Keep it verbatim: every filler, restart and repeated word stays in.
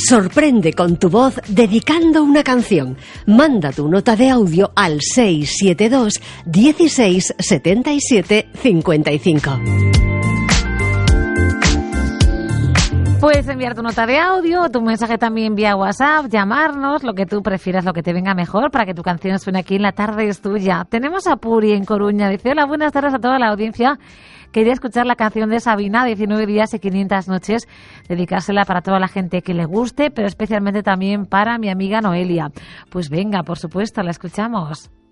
Sorprende con tu voz dedicando una canción. Manda tu nota de audio al seis siete dos, dieciséis, setenta y siete, cincuenta y cinco. Puedes enviar tu nota de audio, tu mensaje también vía WhatsApp, llamarnos, lo que tú prefieras, lo que te venga mejor para que tu canción suene aquí en La Tarde es Tuya. Tenemos a Puri en Coruña. Dice: hola, buenas tardes a toda la audiencia. Quería escuchar la canción de Sabina, diecinueve días y quinientas noches, dedicársela para toda la gente que le guste, pero especialmente también para mi amiga Noelia. Pues venga, por supuesto, la escuchamos.